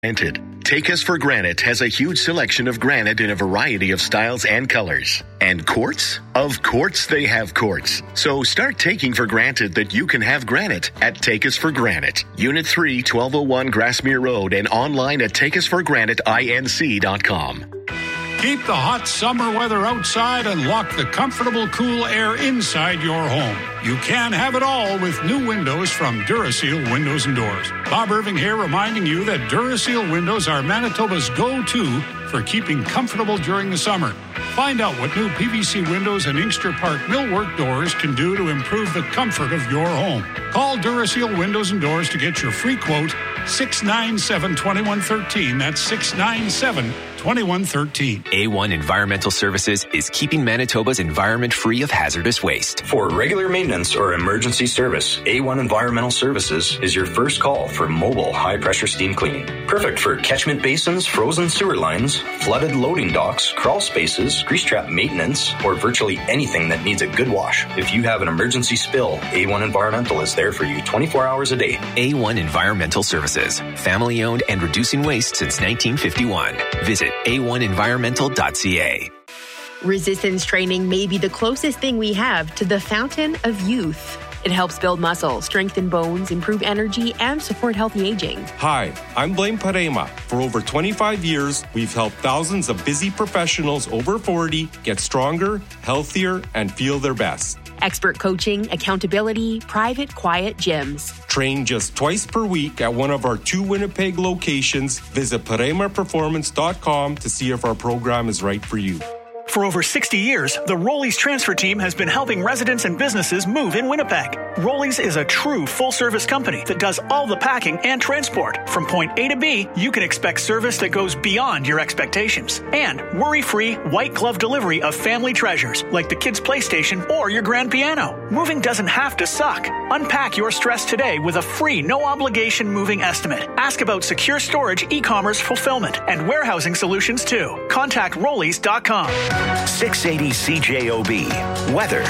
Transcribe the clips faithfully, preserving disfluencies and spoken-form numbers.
Granted. Take Us for Granite has a huge selection of granite in a variety of styles and colors. And quartz? Of course they have quartz. So start taking for granted that you can have granite at Take Us for Granite. Unit three, twelve oh one Grassmere Road, and online at take us for granite inc dot com. Keep the hot summer weather outside and lock the comfortable, cool air inside your home. You can have it all with new windows from Duraseal Windows and Doors. Bob Irving here, reminding you that Duraseal windows are Manitoba's go-to for keeping comfortable during the summer. Find out what new P V C windows and Inkster Park millwork doors can do to improve the comfort of your home. Call Duraseal Windows and Doors to get your free quote, six nine seven, two one one three. That's six nine seven, two one one three. A one Environmental Services is keeping Manitoba's environment free of hazardous waste. For regular maintenance or emergency service, A one Environmental Services is your first call for mobile high-pressure steam cleaning. Perfect for catchment basins, frozen sewer lines, flooded loading docks, crawl spaces, grease trap maintenance, or virtually anything that needs a good wash. If you have an emergency spill, A one Environmental is there for you twenty-four hours a day. A one Environmental Services, family-owned and reducing waste since nineteen fifty-one. Visit a one environmental dot c a. Resistance training may be the closest thing we have to the fountain of youth. It helps build muscle, strengthen bones, improve energy, and support healthy aging. Hi, I'm Blaine Parema. For over twenty-five years, we've helped thousands of busy professionals over forty get stronger, healthier, and feel their best. Expert coaching, accountability, private, quiet gyms. Train just twice per week at one of our two Winnipeg locations. Visit parema performance dot com to see if our program is right for you. For over sixty years, the Rollies transfer team has been helping residents and businesses move in Winnipeg. Rollies is a true full-service company that does all the packing and transport. From point A to B, you can expect service that goes beyond your expectations. And worry-free, white-glove delivery of family treasures like the kids' PlayStation or your grand piano. Moving doesn't have to suck. Unpack your stress today with a free, no-obligation moving estimate. Ask about secure storage, e-commerce fulfillment, and warehousing solutions too. Contact rollies dot com. six eighty C J O B. Weather.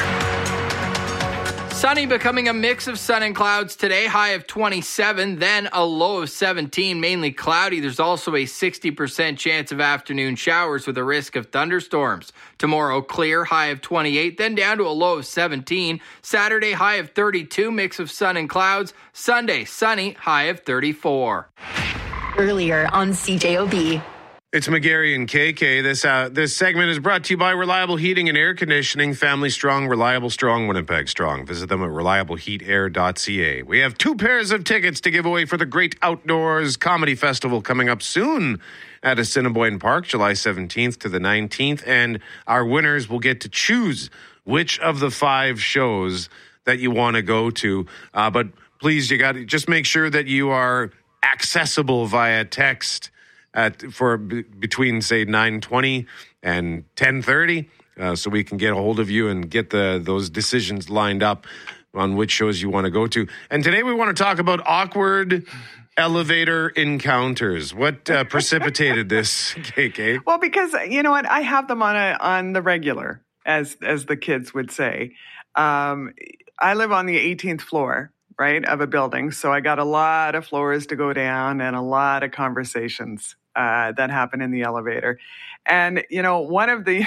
Sunny becoming a mix of sun and clouds today, high of twenty-seven, then a low of seventeen, mainly cloudy. There's also a sixty percent chance of afternoon showers with a risk of thunderstorms. Tomorrow, clear, high of twenty-eight, then down to a low of seventeen. Saturday, high of thirty-two, mix of sun and clouds. Sunday, sunny, high of thirty-four. Earlier on C J O B. It's McGarry and K K. This uh, this segment is brought to you by Reliable Heating and Air Conditioning. Family strong, reliable strong, Winnipeg strong. Visit them at reliable heat air dot c a. We have two pairs of tickets to give away for the Great Outdoors Comedy Festival coming up soon at Assiniboine Park, July seventeenth to the nineteenth. And our winners will get to choose which of the five shows that you want to go to. Uh, but please, you got to just make sure that you are accessible via text At for b- between say nine twenty and ten thirty, uh, so we can get a hold of you and get the those decisions lined up on which shows you want to go to. And today we want to talk about awkward elevator encounters. What uh, precipitated this, K K? Well, because you know what, I have them on a on the regular, as as the kids would say. Um, I live on the eighteenth floor, right, of a building, so I got a lot of floors to go down and a lot of conversations Uh, that happen in the elevator. And, you know, one of the,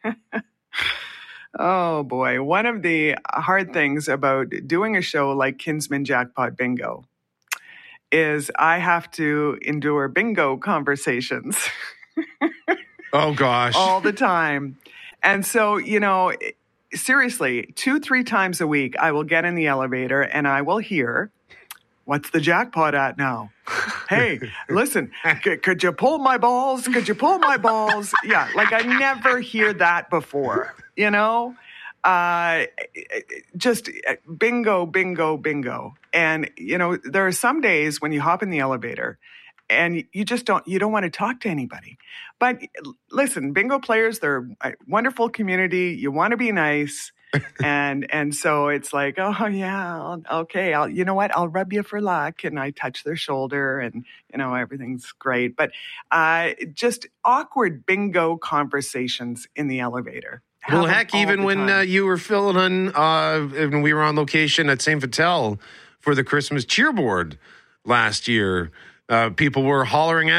oh boy, one of the hard things about doing a show like Kinsman Jackpot Bingo is I have to endure bingo conversations. Oh, gosh. All the time. And so, you know, seriously, two, three times a week, I will get in the elevator and I will hear, what's the jackpot at now? Hey, listen, c- could you pull my balls? Could you pull my balls? Yeah, like I never hear that before, you know? Uh, just bingo, bingo, bingo. And, you know, there are some days when you hop in the elevator and you just don't, you don't want to talk to anybody. But listen, bingo players, they're a wonderful community. You want to be nice. and and so it's like, oh yeah, I'll, okay, I'll you know what, I'll rub you for luck, and I touch their shoulder, and you know everything's great. But uh, just awkward bingo conversations in the elevator. Well, heck, even when uh, you were filling in, uh, and we were on location at Saint Vital for the Christmas cheerboard last year, Uh, people were hollering at